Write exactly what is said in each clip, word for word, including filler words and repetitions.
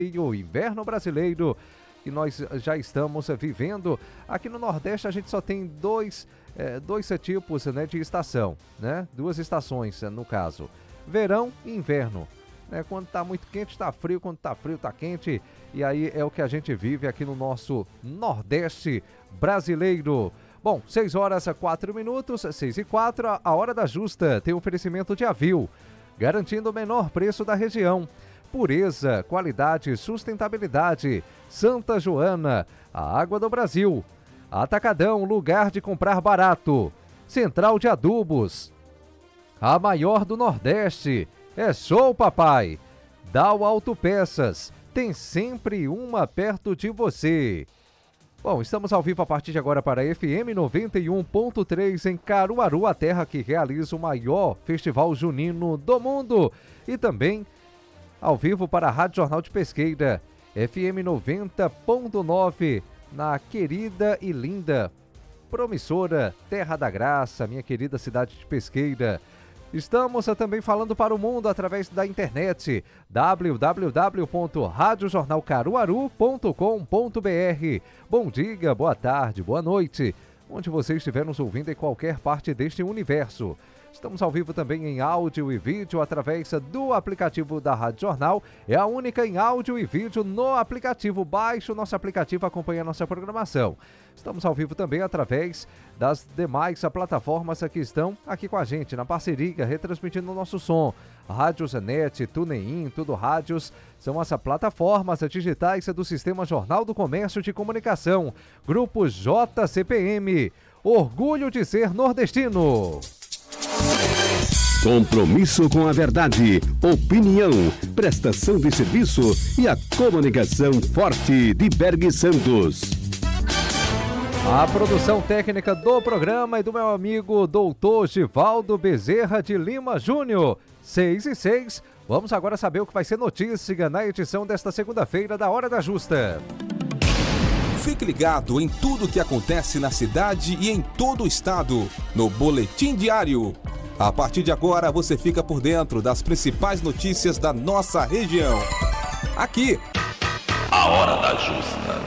e o inverno brasileiro que nós já estamos vivendo. Aqui no Nordeste a gente só tem dois, é, dois tipos, né, de estação, né? Duas estações no caso, verão e inverno. Né? Quando tá muito quente tá frio, quando tá frio tá quente, e aí é o que a gente vive aqui no nosso Nordeste brasileiro. Bom, seis horas e quatro minutos, seis e quatro, a hora da justa tem oferecimento de Avil, garantindo o menor preço da região. Pureza, qualidade, sustentabilidade. Santa Joana, a água do Brasil. Atacadão, lugar de comprar barato. Central de Adubos, a maior do Nordeste. É show, papai. Dal Autopeças, tem sempre uma perto de você. Bom, estamos ao vivo a partir de agora para a F M noventa e um ponto três em Caruaru, a terra que realiza o maior festival junino do mundo. E também ao vivo para a Rádio Jornal de Pesqueira, F M noventa ponto nove, na querida e linda, promissora Terra da Graça, minha querida cidade de Pesqueira. Estamos também falando para o mundo através da internet, w w w ponto rádio jornal caruaru ponto com ponto b r. Bom dia, boa tarde, boa noite, onde você estiver nos ouvindo em qualquer parte deste universo. Estamos ao vivo também em áudio e vídeo através do aplicativo da Rádio Jornal. É a única em áudio e vídeo no aplicativo. Baixe o nosso aplicativo, acompanhe a nossa programação. Estamos ao vivo também através das demais plataformas que estão aqui com a gente, na parceria, retransmitindo o nosso som. Rádio Zanet, TuneIn, Tudo Rádios, são as plataformas digitais do Sistema Jornal do Comércio de Comunicação. Grupo J C P M, orgulho de ser nordestino. Compromisso com a verdade, opinião, prestação de serviço e a comunicação forte de Berg Santos. A produção técnica do programa é do meu amigo doutor Givaldo Bezerra de Lima Júnior. seis e seis, vamos agora saber o que vai ser notícia na edição desta segunda-feira da Hora da Justa. Fique ligado em tudo o que acontece na cidade e em todo o estado, no Boletim Diário. A partir de agora, você fica por dentro das principais notícias da nossa região. Aqui, a Hora da Justa.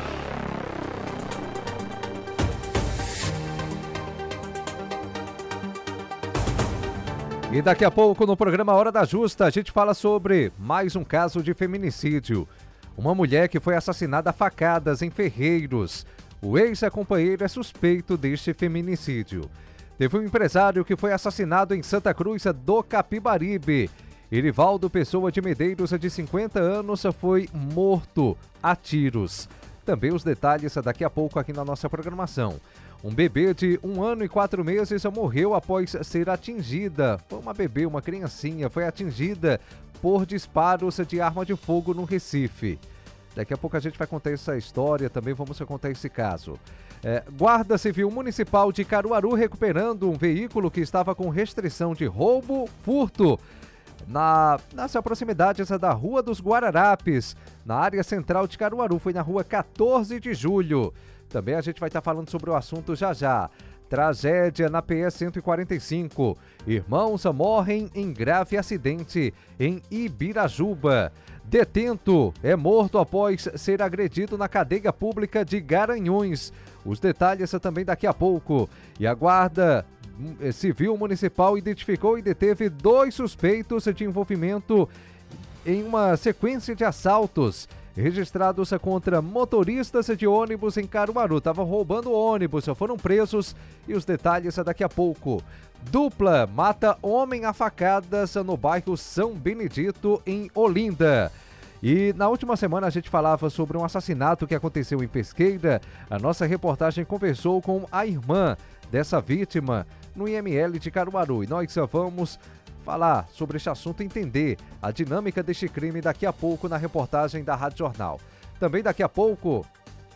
E daqui a pouco, no programa Hora da Justa, a gente fala sobre mais um caso de feminicídio. Uma mulher que foi assassinada a facadas em Ferreiros. O ex-companheiro é suspeito deste feminicídio. Teve um empresário que foi assassinado em Santa Cruz do Capibaribe. Erivaldo Pessoa de Medeiros, de cinquenta anos, foi morto a tiros. Também os detalhes daqui a pouco aqui na nossa programação. Um bebê de um ano e quatro meses morreu após ser atingida. Foi uma bebê, uma criancinha, foi atingida por disparos de arma de fogo no Recife. Daqui a pouco a gente vai contar essa história, também vamos contar esse caso. É, Guarda Civil Municipal de Caruaru recuperando um veículo que estava com restrição de roubo, furto, na, nas proximidades da Rua dos Guararapes, na área central de Caruaru, foi na Rua quatorze de julho. Também a gente vai estar falando sobre o assunto já já. Tragédia na P S cento e quarenta e cinco. Irmãos morrem em grave acidente em Ibirajuba. Detento é morto após ser agredido na cadeia pública de Garanhuns. Os detalhes também daqui a pouco. E a Guarda Civil Municipal identificou e deteve dois suspeitos de envolvimento em uma sequência de assaltos registrados contra motoristas de ônibus em Caruaru. Estavam roubando ônibus, foram presos e os detalhes daqui a pouco. Dupla mata homem a facadas no bairro São Benedito, em Olinda. E na última semana a gente falava sobre um assassinato que aconteceu em Pesqueira. A nossa reportagem conversou com a irmã dessa vítima no I M L de Caruaru. E nós vamos falar sobre este assunto, entender a dinâmica deste crime daqui a pouco na reportagem da Rádio Jornal. Também daqui a pouco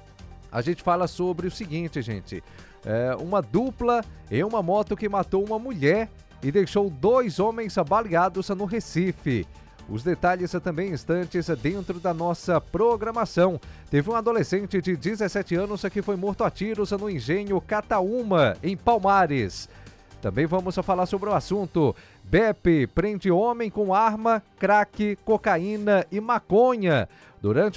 a gente fala sobre o seguinte, gente. É uma dupla em uma moto que matou uma mulher e deixou dois homens baleados no Recife. Os detalhes também instantes dentro da nossa programação. Teve um adolescente de dezessete anos que foi morto a tiros no engenho Cataúma, em Palmares. Também vamos falar sobre o assunto. B E P prende homem com arma, crack, cocaína e maconha. Durante